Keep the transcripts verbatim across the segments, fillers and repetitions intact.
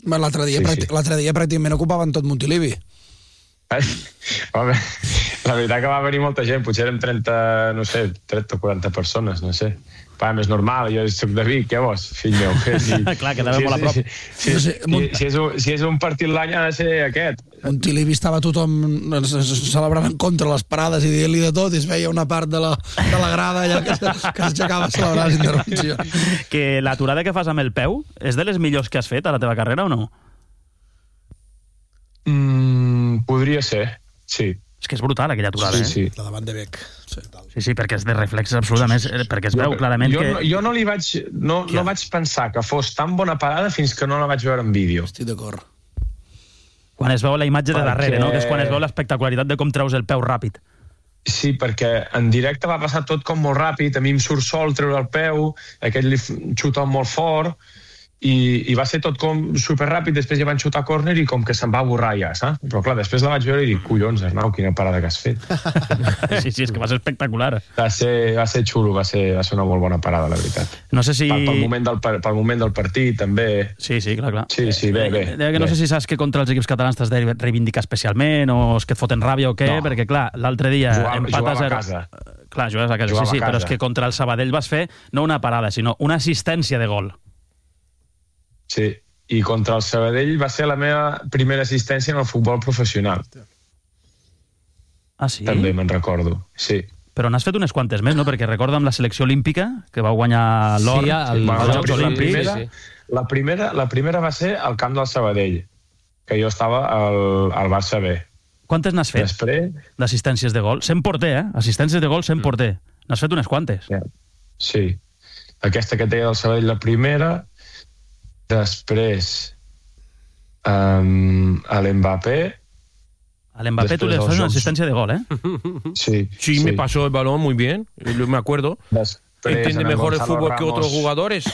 L'altre dia, Sí, sí. l'altre dia pràcticament ocupaven tot Montilivi. Home, la veritat que va venir molta gent, potser eren trenta, no sé, trenta o quaranta persones, no sé. Va, més normal, jo soc de Vic, què vols, fill meu? Si, Clar, quedava si, molt a prop. Si, si, No si, sé, si, Mont- si, és un, si és un partit l'any ha de ser aquest. Montilivi estava tothom celebrant en contra les parades i dient-li de tot, i es veia una part de la, de la grada allà que, que s'aixecava a celebrar les intervencions. Que l'aturada que fas amb el peu és de les millors que has fet a la teva carrera o no? Mm, podria ser, sí. És que és brutal, aquella aturada, Sí, eh? sí. La davant de Bec. Sí, tal. Sí, sí, perquè és de reflexes absolutament, perquè es veu clarament jo, que... no- jo no li vaig, no, Clar. no vaig pensar que fos tan bona parada fins que no la vaig veure en vídeo. Estic d'acord. Quan es veu la imatge de Perquè- darrere, no? Que és quan es veu l'espectacularitat de com treus el peu ràpid. Sí, perquè en directe va passar tot com molt ràpid, a mi em surt sol treure el peu, aquest li f- xuta molt fort, i, i va ser tot com superràpid, després ja van xutar a córner i com que se'n va borrar ja, saps? Però clar, després la vaig veure i dic, collons, Arnau, quina parada que has fet. Sí, sí, és que va ser espectacular. Va ser, va ser xulo, va ser, va ser una molt bona parada, la veritat. No sé si... Pel, pel, moment del, par- pel moment del partit, també. Sí, sí, clar, clar. Sí, sí, bé, bé. Eh, que no bé. sé si saps que contra els equips catalans t'has de reivindicar especialment o és que et foten ràbia o què, No. perquè clar, l'altre dia Jugava- empat a jugava a zero. casa. Clar, jugaves a casa, Jugava sí, sí, a però és casa. que contra el Sabadell vas fer no una parada, sinó una assistència de gol. Sí, i contra el Sabadell va ser la meva primera assistència en el futbol professional. Ah, sí? També me'n recordo, sí. Però n'has fet unes quantes més, no? Perquè recordo amb la selecció olímpica, que va guanyar l'or, Sí, el- Bueno, als la, Jocs la, Olímpics. primera, sí, la, primera, la primera va ser al camp del Sabadell, que jo estava al, al Barça B. Quantes n'has fet Després, d'assistències de gol? Sent porter, eh? Assistències de gol sent porter. N'has fet unes quantes. ja, sí, aquesta que deia del Sabadell, la primera. Després, um, a l'Mbappé, A l'Mbappé tu Després li dels fas una Jocs. assistència de gol, eh? sí. Sí, me pasó el balón muy bien, lo- me acuerdo. Després, Entiende en mejor el Gonzalo fútbol que Ramos. otros jugadores.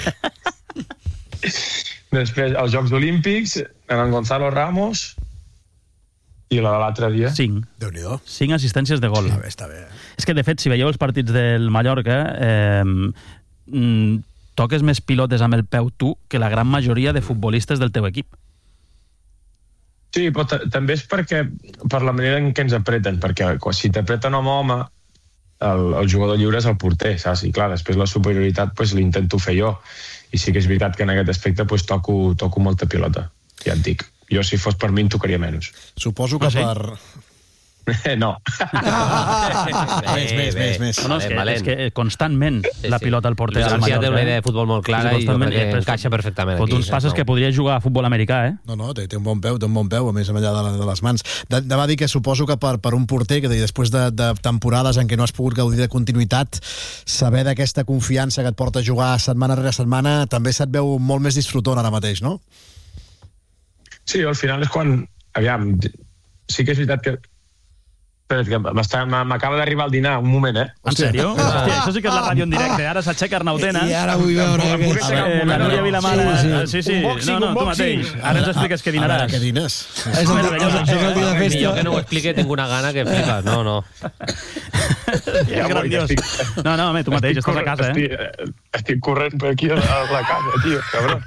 Després, als Jocs Olímpics, en el Gonzalo Ramos, i la de l'altre dia. Cinc. Déu-n'hi-do. Cinc assistències de gol. Està bé, està bé. És que, de fet, si veieu els partits del Mallorca, eh, mm, toques més pilotes amb el peu tu que la gran majoria de futbolistes del teu equip. Sí, però ta- també és perquè per la manera en què ens apreten, perquè quan- si t'apreten home a home, el, el jugador lliure és el porter, saps? I clar, després la superioritat pues, l'intento fer jo. I sí que és veritat que en aquest aspecte pues, toco, toco molta pilota, ja et dic. Jo, si fos per mi, en tocaria menys. Suposo que Ah, sí? per... no. Més, més, més, més. No, no, és, que, valent. és que constantment la pilota al porter del El García té Mallorca. una idea de futbol molt clara i jo crec que Després encaixa perfectament fot aquí. uns passes que podria jugar a futbol americà, eh? No, no, té, té un bon peu, té un bon peu, a més a allà de, la, de les mans. De, de va dir que suposo que per, per un porter, que després de, de temporades en què no has pogut gaudir de continuïtat, saber d'aquesta confiança que et porta a jugar setmana rere setmana, també se't veu molt més disfrutant ara mateix, no? Sí, al final és quan... Aviam, sí que és veritat que... Espera, que m'està- m'acaba d'arribar al dinar, un moment, eh? En sèrio? Hòstia, això sí que és la ràdio en directe. Ara s'aixeca Arnautena. I ara vull veure... Em puc que- aixecar un Eh, la moment, Núria no? Vilamala. Sí, Sí, sí. sí. sí. Un boxing, no, no, un tu boxing. mateix. Ara ens expliques què A veure, dinaràs. què dines? És el, és, és, És el dia de I festa. jo que no ho explique tinc una gana que flipes. No, no. és grandiós. No, no, home, tu mateix, estàs a casa, eh? Estic, estic corrent per aquí a la, a la casa, tio, cabrón.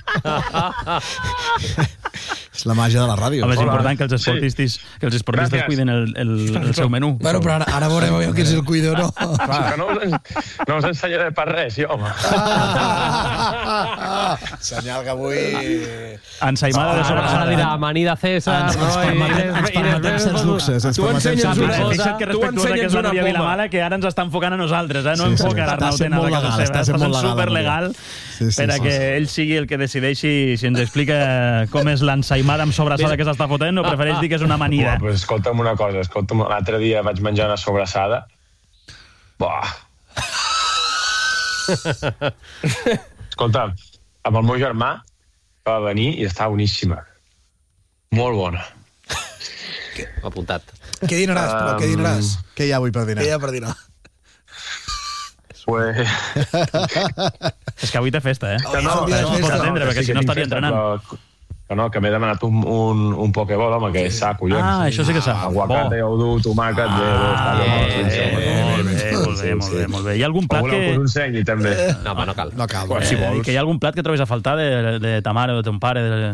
És la màgia de la ràdio. Home, és Hola. important que els esportistes, que els esportistes Gràcies. cuiden el, el, el seu menú. Bueno, però ara, ara veureu jo qui és el cuidador, no? Que no us, en- no us ensenyaré per res, jo, home. Senyal que avui... Ensaïmada de Ara, ara sobrassada. dirà amanida César, Ens- no? ens I- permetem- i- ens i- permetem i- certs luxes. Ens Tu permetem ensenyes certs una luxes. cosa. Fixa't que Tu respectuosa que és ensenyes la una Núria poma. Vilamala, que ara ens està enfocant a nosaltres, eh? No Sí, sí, enfoca està l'Arnautena sent a molt la casa legal, seva. està Està sent sent molt legal, superlegal Sí, sí, per a sí, que sí. ell sigui el que decideixi si ens explica com és l'ensaïmada amb sobrassada que s'està fotent o prefereix dir que és una amanida. Buah, pues escolta'm una cosa, escolta'm, l'altre dia vaig menjar una sobrassada. Buah. Escolta'm, amb el meu germà va venir i estava boníssima. Molt bona. Apuntat. Què dinaràs, Pol? Què dinaràs? Què hi ha avui per dinar? Què hi ha per dinar? Pues... És que avui té festa, eh? Que no, Per això es pot festa. atendre, perquè sí si que no tinc estaria festa, entrenant. però- Que no, que m'he demanat un, un, un pokeball, home, que és sa, collons. Ah, això sí que sa. Aguacate, ou tomàquet, bé, bé, està bé, Eh, sí, sí, molt bé, molt bé, molt bé, molt bé. Hi ha algun plat O voleu que us que... ensenyi, també? No, home, no cal. No cal. Quan si eh, vols. que hi ha algun plat que trobis a faltar de, de ta mare o de ton pare, de,